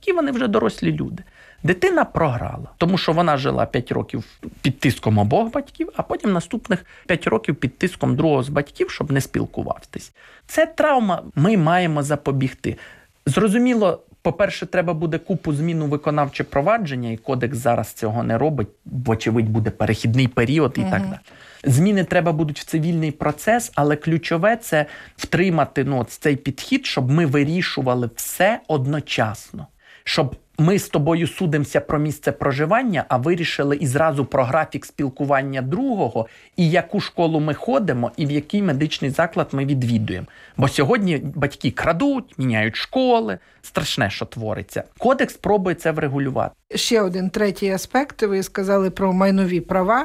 батьки, вони вже дорослі люди. Дитина програла, тому що вона жила 5 років під тиском обох батьків, а потім наступних 5 років під тиском другого з батьків, щоб не спілкуватись. Це травма, ми маємо запобігти. Зрозуміло, по-перше, треба буде купу змін у виконавче провадження, і кодекс зараз цього не робить, вочевидь буде перехідний період і так далі. Зміни треба будуть в цивільний процес, але ключове – це втримати цей підхід, щоб ми вирішували все одночасно. Щоб ми з тобою судимося про місце проживання, а вирішили і зразу про графік спілкування другого, і яку школу ми ходимо, і в який медичний заклад ми відвідуємо. Бо сьогодні батьки крадуть, міняють школи, страшне, що твориться. Кодекс пробує це врегулювати. Ще один третій аспект, ви сказали про майнові права,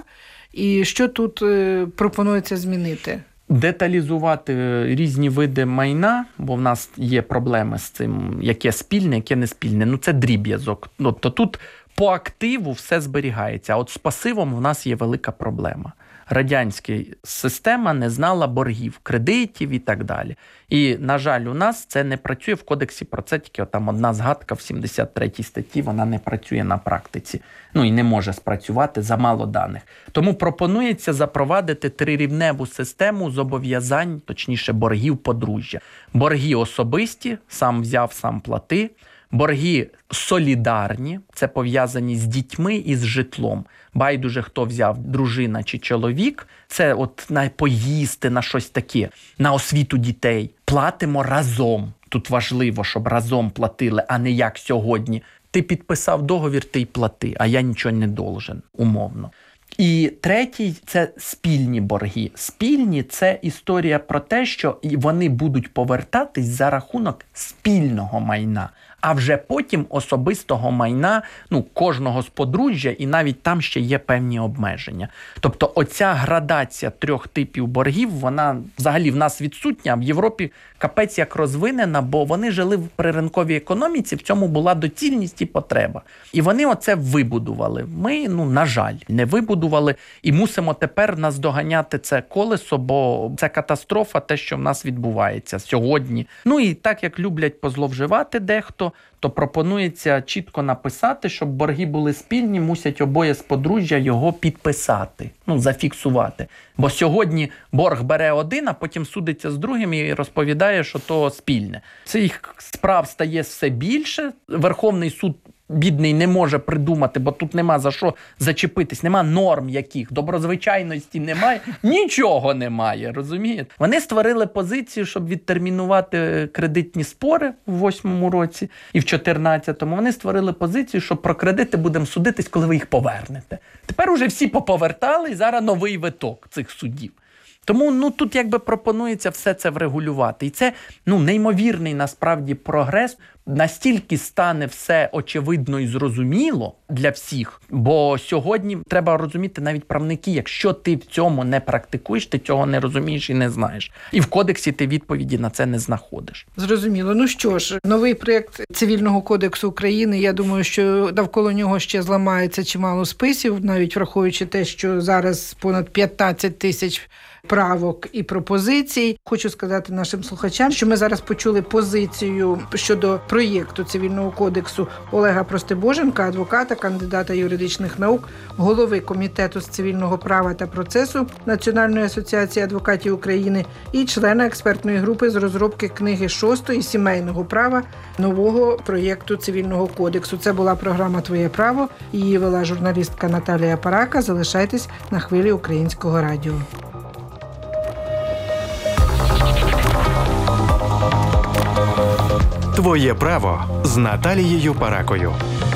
і що тут пропонується змінити? Деталізувати різні види майна, бо в нас є проблеми з цим, яке спільне, яке не спільне. Це дріб'язок. Тобто тут по активу все зберігається, а от з пасивом в нас є велика проблема. Радянська система не знала боргів, кредитів і так далі. І, на жаль, у нас це не працює в кодексі про це, тільки там одна згадка в 73-й статті, вона не працює на практиці. І не може спрацювати, замало даних. Тому пропонується запровадити трирівневу систему зобов'язань, точніше боргів подружжя. Борги особисті, сам взяв, сам плати. Борги солідарні, це пов'язані з дітьми і з житлом. Байдуже, хто взяв, дружина чи чоловік, це на поїсти, на щось таке, на освіту дітей. Платимо разом. Тут важливо, щоб разом платили, а не як сьогодні. Ти підписав договір, ти й плати, а я нічого не должен, умовно. І третій – це спільні борги. Спільні – це історія про те, що вони будуть повертатись за рахунок спільного майна, а вже потім особистого майна кожного з подружжя, і навіть там ще є певні обмеження. Тобто оця градація 3 типів боргів, вона взагалі в нас відсутня, а в Європі капець як розвинена, бо вони жили в приринковій економіці, в цьому була доцільність і потреба. І вони оце вибудували. Ми, на жаль, не вибудували і мусимо тепер наздоганяти це колесо, бо це катастрофа, те, що в нас відбувається сьогодні. І так, як люблять позловживати дехто, то пропонується чітко написати, щоб борги були спільні, мусять обоє з подружжя його підписати, зафіксувати. Бо сьогодні борг бере один, а потім судиться з другим і розповідає, що то спільне. Цих справ стає все більше. Верховний суд бідний не може придумати, бо тут нема за що зачепитись, нема норм яких, доброзвичайності немає, нічого немає, розумієте? Вони створили позицію, щоб відтермінувати кредитні спори в 8-му році і в 14-му. Вони створили позицію, що про кредити будемо судитись, коли ви їх повернете. Тепер уже всі поповертали, і зараз новий виток цих судів. Тому тут пропонується все це врегулювати. І це неймовірний насправді прогрес. Настільки стане все очевидно і зрозуміло для всіх, бо сьогодні треба розуміти навіть правники, якщо ти в цьому не практикуєш, ти цього не розумієш і не знаєш. І в кодексі ти відповіді на це не знаходиш. Зрозуміло. Що ж, новий проєкт Цивільного кодексу України, я думаю, що навколо нього ще зламається чимало списів, навіть враховуючи те, що зараз понад 15 тисяч правок і пропозицій. Хочу сказати нашим слухачам, що ми зараз почули позицію щодо проєкту Цивільного кодексу Олега Простебоженка, адвоката, кандидата юридичних наук, голови Комітету з цивільного права та процесу Національної асоціації адвокатів України і члена експертної групи з розробки книги 6-ї сімейного права нового проєкту Цивільного кодексу. Це була програма «Твоє право». Її вела журналістка Наталія Парака. Залишайтесь на хвилі Українського радіо. «Твоє право» з Наталією Паракою.